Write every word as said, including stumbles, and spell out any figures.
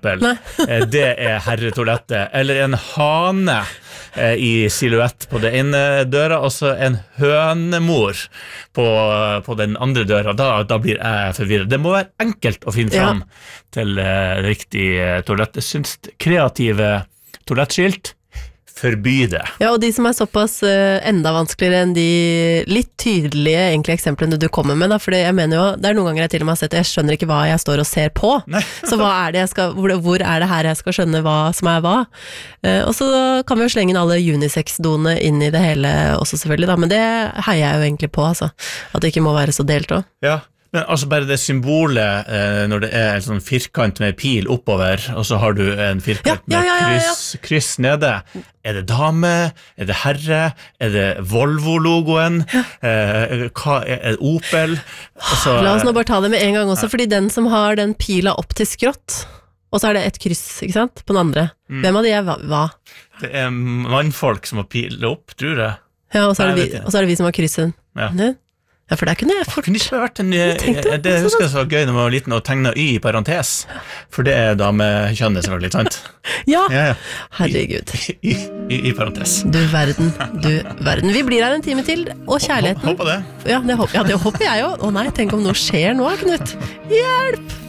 eksempel, det er herretoalettet. Eller en hane i silhuett på det ene døra, og så en hønemor på, på den andre døra. Da, da blir jeg forvirret. Det må være enkelt å finne fram ja. til uh, riktig toalett. Jeg synes kreative toalettskilt forby det. Ja, og de som er såpass uh, enda vanskeligere enn de litt tydelige egentlig eksemplene du kommer med, da, for jeg mener jo, det er noen ganger jeg til og med har sett, jeg skjønner ikke hva jeg står og ser på, så hva er det jeg skal, hvor, hvor er det her jeg skal skjønne hva som er hva? Uh, og så kan vi jo slenge inn alle unisex-doene inn i det hele også selvfølgelig, da, men det heier jeg jo egentlig på, altså, at det ikke må være så delt også. Ja. Men altså bare det symbolet eh, når det er en sånn firkant med pil oppover, og så har du en firkant ja, ja, ja, ja, ja. med kryss, kryss nede. Er det dame? Er det herre? Er det Volvo-logoen? Ja. Eh, hva er, er det Opel? Altså, La oss nå bare ta det med en gang også, ja. fordi den som har den pila opp til skrått, og så er det et kryss, ikke sant? På den andre. Mm. Hvem av de er hva? Det er mannfolk som har pil opp, tror jeg. Ja, og så er det vi, og så er det vi som har kryssen. Ja. Ja, for der kunne jeg fort... Kunne ikke vært en... Jeg, det husker jeg så gøy når man var liten og tegnet Y i parentes. For det er damekjønnet selvfølgelig, sant? Ja, ja, ja. Herregud. Y, y, y, y parentes. Du verden, du verden. Vi blir her en time til, og kjærligheten... Håper det. Ja, det håper, ja, det håper jeg jo. Å nei, tenk om noe skjer nå, Knut. Hjelp!